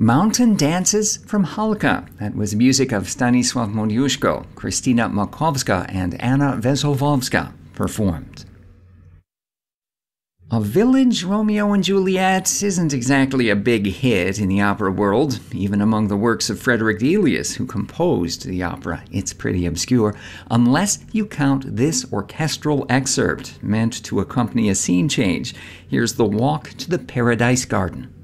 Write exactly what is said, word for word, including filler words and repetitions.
Mountain Dances from Halka. That was music of Stanisław Moniuszko, Krystyna Makowska, and Anna Wesolowska performed. A Village Romeo and Juliet isn't exactly a big hit in the opera world, even among the works of Frederick Delius, who composed the opera. It's pretty obscure, unless you count this orchestral excerpt meant to accompany a scene change. Here's the Walk to the Paradise Garden.